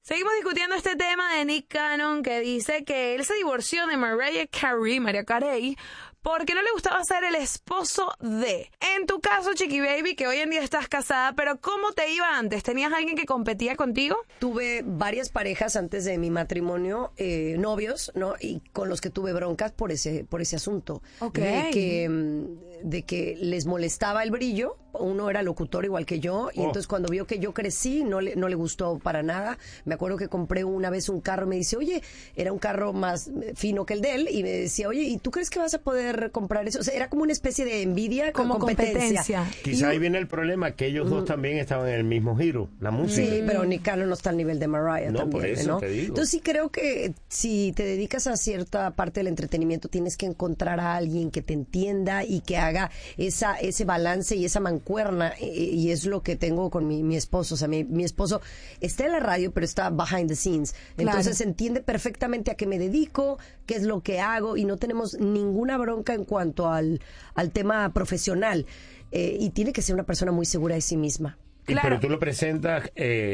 Seguimos discutiendo este tema de Nick Cannon, que dice que él se divorció de Mariah Carey, porque no le gustaba ser el esposo de. En tu caso, Chiqui Baby, que hoy en día estás casada, pero ¿cómo te iba antes? ¿Tenías alguien que competía contigo? Tuve varias parejas antes de mi matrimonio, novios, ¿no? Y con los que tuve broncas por ese asunto. Okay. De que les molestaba el brillo. Uno era locutor igual que yo, y entonces cuando vio que yo crecí, no le gustó para nada. Me acuerdo que compré una vez un carro, me dice, oye, era un carro más fino que el de él, y me decía, oye, ¿y tú crees que vas a poder comprar eso? O sea, era como una especie de envidia, como competencia. Quizá ahí viene el problema, que ellos dos también estaban en el mismo giro, la música. Sí, pero Nick Cannon no está al nivel de Mariah no, también, por eso ¿no? te digo. Entonces sí creo que si te dedicas a cierta parte del entretenimiento, tienes que encontrar a alguien que te entienda y que haga ese balance y esa mancuerna, y es lo que tengo con mi esposo. O sea, mi esposo está en la radio, pero está behind the scenes. Entonces entiende perfectamente a qué me dedico, qué es lo que hago, y no tenemos ninguna bronca en cuanto al tema profesional. Y tiene que ser una persona muy segura de sí misma. Claro. Pero tú lo presentas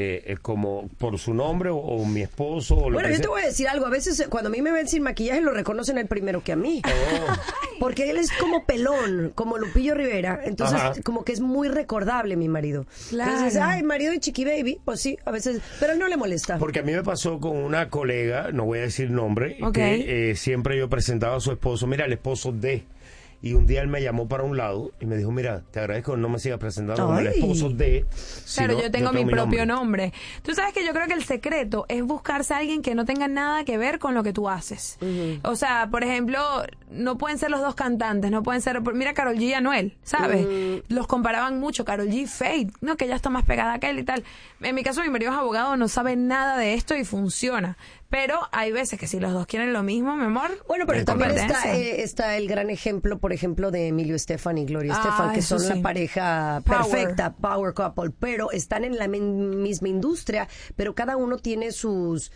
como por su nombre o mi esposo. O bueno, yo te voy a decir algo. A veces cuando a mí me ven sin maquillaje lo reconocen el primero que a mí. Oh. Porque él es como pelón, como Lupillo Rivera. Entonces, como que es muy recordable mi marido. Claro. Entonces, marido de Chiqui Baby. Pues sí, a veces. Pero a él no le molesta. Porque a mí me pasó con una colega, no voy a decir nombre, Okay. que siempre yo presentaba a su esposo, mira, el esposo de... Y un día él me llamó para un lado y me dijo, mira, te agradezco, no me sigas presentando como el esposo de... Claro, sino yo tengo mi mi propio nombre. Tú sabes que yo creo que el secreto es buscarse a alguien que no tenga nada que ver con lo que tú haces. O sea, por ejemplo, no pueden ser los dos cantantes, no pueden ser... Mira, Karol G y Anuel, ¿sabes? Los comparaban mucho, Karol G y Faith, ¿no? Que ella está más pegada que él y tal. En mi caso, mi marido es abogado, no sabe nada de esto y funciona. Pero hay veces que si los dos quieren lo mismo, mi amor... Bueno, pero también está el gran ejemplo, por ejemplo, de Emilio Estefan y Gloria Estefan, que son la pareja perfecta, power couple, pero están en la misma industria, pero cada uno tiene sus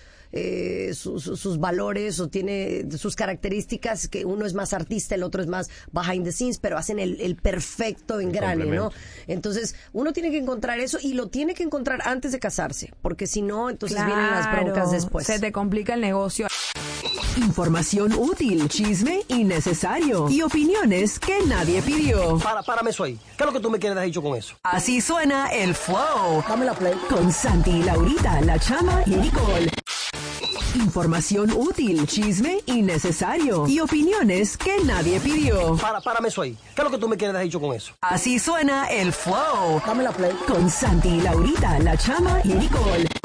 valores o tiene sus características, que uno es más artista, el otro es más behind the scenes, pero hacen el perfecto engrane, ¿no? Entonces, uno tiene que encontrar eso y lo tiene que encontrar antes de casarse, porque si no, entonces vienen las broncas después. Se te complica el negocio. Información útil, chisme innecesario y opiniones que nadie pidió. Párame eso ahí. ¿Qué es lo que tú me quieres dicho con eso? Así suena el flow. Dame la play. Con Santi, Laurita, La Chama y Nicole. Información útil, chisme innecesario y opiniones que nadie pidió. Párame eso ahí. ¿Qué es lo que tú me quieres dicho con eso? Así suena el flow. Dame la play. Con Santi, Laurita, La Chama y Nicole.